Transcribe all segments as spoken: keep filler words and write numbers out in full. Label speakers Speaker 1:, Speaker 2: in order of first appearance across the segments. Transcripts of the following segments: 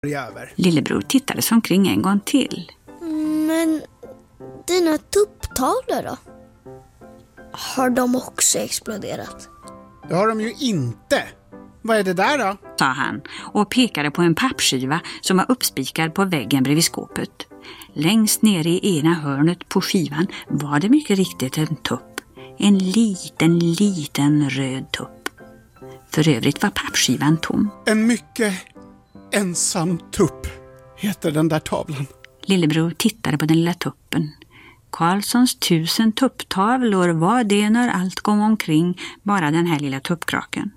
Speaker 1: över.
Speaker 2: Lillebror tittade sig omkring en gång till.
Speaker 3: Men dina tupptavlor då? Har de också exploderat?
Speaker 1: Det har de ju inte. Vad är det där då?
Speaker 2: Sa han och pekade på en pappskiva som var uppspikad på väggen bredvid skåpet. Längst ner i ena hörnet på skivan var det mycket riktigt en tupp. En liten, liten röd tupp. För övrigt var pappskivan tom.
Speaker 1: En mycket ensam tupp heter den där tavlan.
Speaker 2: Lillebror tittade på den lilla tuppen. Karlssons tusen tupptavlor var det när allt kom omkring, bara den här lilla tuppkraken.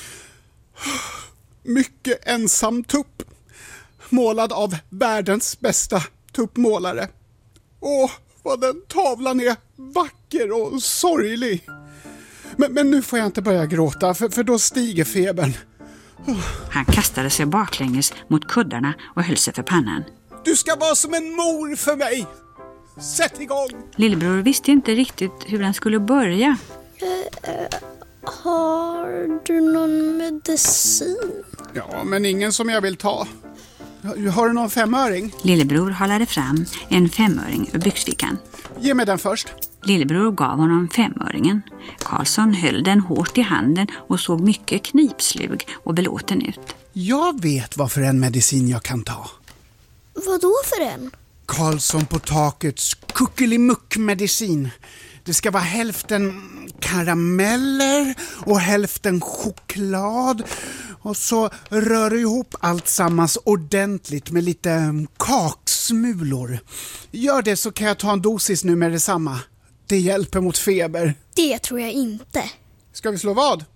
Speaker 1: Mycket ensam tupp. Målad av världens bästa tuppmålare. Åh, vad den tavlan är vacker och sorglig. Men, men nu får jag inte börja gråta, för, för då stiger febern.
Speaker 2: Han kastade sig baklänges mot kuddarna och höll sig för pannan.
Speaker 1: Du ska vara som en mor för mig. Sätt igång.
Speaker 2: Lillebror visste inte riktigt hur han skulle börja.
Speaker 3: Äh, äh, har du någon medicin?
Speaker 1: Ja, men ingen som jag vill ta. Har du någon femöring?
Speaker 2: Lillebror halade fram en femöring ur byxfickan.
Speaker 1: Ge mig den först.
Speaker 2: Lillebror gav honom femöringen. Karlsson höll den hårt i handen och såg mycket knipslug och belåten ut.
Speaker 1: Jag vet vad för en medicin jag kan ta.
Speaker 3: Vad då för en?
Speaker 1: Karlsson på takets kuckelimuck-medicin. Det ska vara hälften karameller och hälften choklad. Och så rör du ihop allt sammans ordentligt med lite kaksmulor. Gör det så kan jag ta en dosis nu med detsamma. Det hjälper mot feber.
Speaker 3: Det tror jag inte.
Speaker 1: Ska vi slå vad?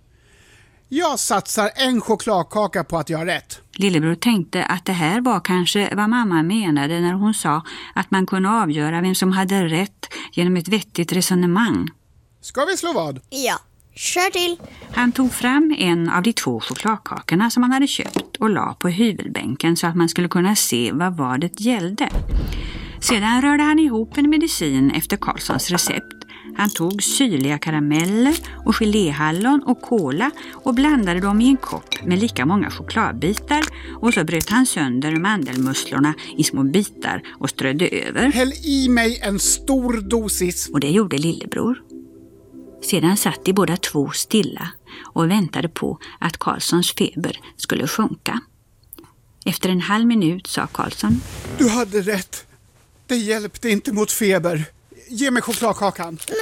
Speaker 1: Jag satsar en chokladkaka på att jag har rätt.
Speaker 2: Lillebror tänkte att det här var kanske vad mamma menade när hon sa att man kunde avgöra vem som hade rätt genom ett vettigt resonemang.
Speaker 1: Ska vi slå vad?
Speaker 3: Ja, kör till.
Speaker 2: Han tog fram en av de två chokladkakorna som han hade köpt och la på hyvelbänken så att man skulle kunna se vad vadet gällde. Sedan rörde han ihop en medicin efter Karlssons recept. Han tog syrliga karameller och geléhallon och kola och blandade dem i en kopp med lika många chokladbitar och så bröt han sönder mandelmusslorna i små bitar och strödde över.
Speaker 1: Häll i mig en stor dosis.
Speaker 2: Och det gjorde Lillebror. Sedan satt de båda två stilla och väntade på att Karlssons feber skulle sjunka. Efter en halv minut sa Karlsson:
Speaker 1: Du hade rätt. Det hjälpte inte mot feber. Ge mig chokladkakan.
Speaker 3: Men,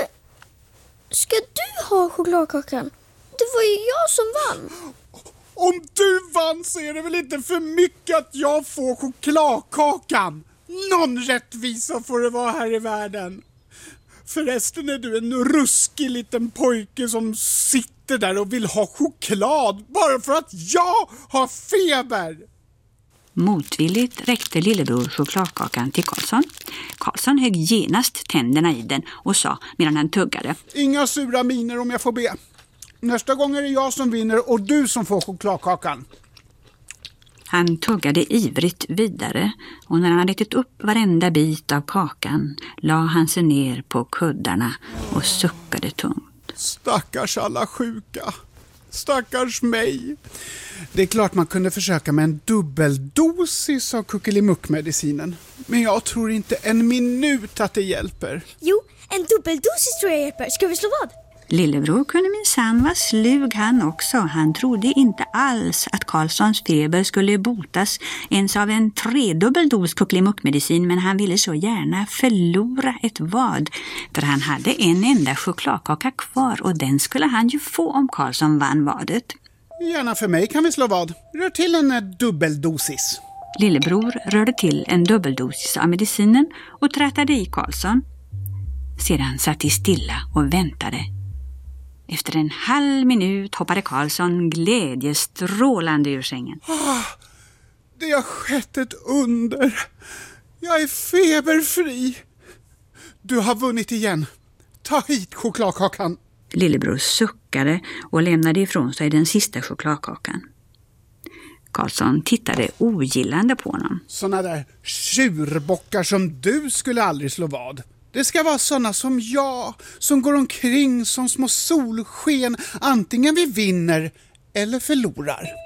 Speaker 3: ska du ha chokladkakan? Det var ju jag som vann.
Speaker 1: Om du vann så är det väl inte för mycket att jag får chokladkakan. Någon rättvisa får det vara här i världen. Förresten är du en ruskig liten pojke som sitter där och vill ha choklad bara för att jag har feber.
Speaker 2: Motvilligt räckte Lillebror chokladkakan till Karlsson. Karlsson högg genast tänderna i den och sa medan han tuggade:
Speaker 1: Inga sura miner om jag får be. Nästa gång är det jag som vinner och du som får chokladkakan.
Speaker 2: Han tuggade ivrigt vidare och när han hade ätit upp varenda bit av kakan la han sig ner på kuddarna och suckade tungt.
Speaker 1: Stackars alla sjuka. Stackars mig. Det är klart man kunde försöka med en dubbeldosis av kuckelimuck-medicinen. Men jag tror inte en minut att det hjälper.
Speaker 3: Jo, en dubbeldosis tror jag hjälper. Ska vi slå vad?
Speaker 2: Lillebror kunde minsann vara slug han också. Han trodde inte alls att Karlssons feber skulle botas ens av en tredubbel dos kuckelimuck-medicin, men han ville så gärna förlora ett vad. För han hade en enda chokladkaka kvar och den skulle han ju få om Karlsson vann vadet.
Speaker 1: Gärna för mig kan vi slå vad. Rör till en dubbeldosis.
Speaker 2: Lillebror rörde till en dubbeldosis av medicinen och trättade i Karlsson. Sedan satt de stilla och väntade. Efter en halv minut hoppade Karlsson glädjestrålande ur sängen.
Speaker 1: Ah, det har skett ett under. Jag är feberfri. Du har vunnit igen. Ta hit chokladkakan.
Speaker 2: Lillebror suckade och lämnade ifrån sig den sista chokladkakan. Karlsson tittade ogillande på honom.
Speaker 1: Såna där tjurbockar som du skulle aldrig slå vad. Det ska vara såna som jag, som går omkring som små solsken, antingen vi vinner eller förlorar.